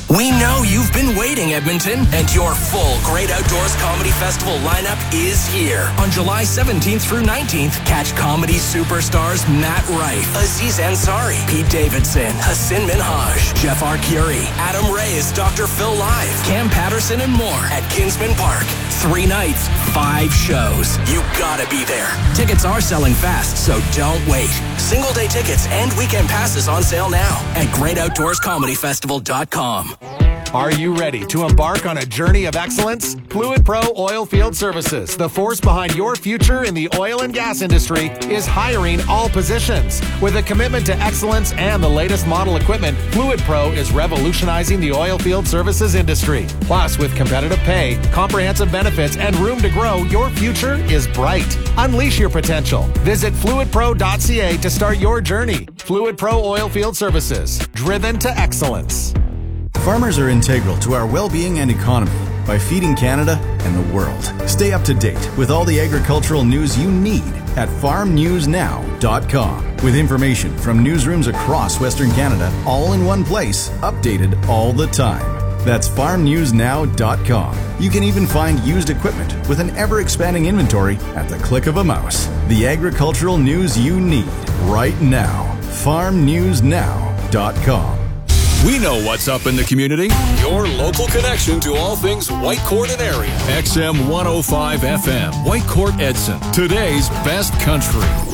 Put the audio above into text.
We know you've been waiting, Edmonton, and your full Great Outdoors Comedy Festival lineup is here. On July 17th through 19th, catch comedy superstars Matt Rife, Aziz Ansari, Pete Davidson, Hassan Minhaj, Jeff Arcuri, Adam Reyes, Dr. Phil Live, Cam Patterson, and more at Kinsman Park. 3 nights, 5 shows. You gotta be there. Tickets are selling fast, so don't wait. Single-day tickets and weekend passes on sale now at GreatOutdoorsComedyFestival.com. Are you ready to embark on a journey of excellence? Fluid Pro Oilfield Services, the force behind your future in the oil and gas industry, is hiring all positions. With a commitment to excellence and the latest model equipment, Fluid Pro is revolutionizing the oilfield services industry. Plus, with competitive pay, comprehensive benefits, and room to grow, your future is bright. Unleash your potential. Visit fluidpro.ca to start your journey. Fluid Pro Oilfield Services, driven to excellence. Farmers are integral to our well-being and economy by feeding Canada and the world. Stay up to date with all the agricultural news you need at farmnewsnow.com. With information from newsrooms across Western Canada, all in one place, updated all the time. That's farmnewsnow.com. You can even find used equipment with an ever-expanding inventory at the click of a mouse. The agricultural news you need right now. farmnewsnow.com. We know what's up in the community. Your local connection to all things Whitecourt and area. XM 105 FM, Whitecourt Edson. Today's best country.